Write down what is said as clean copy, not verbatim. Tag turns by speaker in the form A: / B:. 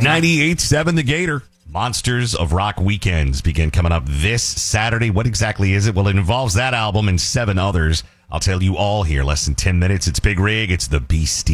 A: 98.7 The Gator. Monsters of Rock Weekends begin coming up this Saturday. What exactly is it? Well, it involves that album and 7 others. I'll tell you all here. Less than 10 minutes. It's Big Rig. It's the Beastie.